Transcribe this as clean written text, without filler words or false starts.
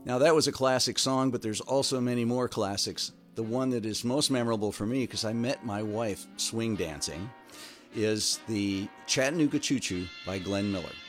Now, that was a classic song, but there's also many more classics. The one that is most memorable for me, because I met my wife swing dancing, is the Chattanooga Choo Choo by Glenn Miller.